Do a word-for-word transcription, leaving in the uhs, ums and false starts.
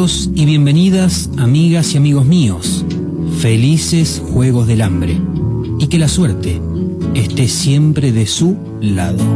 Bienvenidos y bienvenidas, amigas y amigos míos. Felices Juegos del Hambre. Y que la suerte esté siempre de su lado.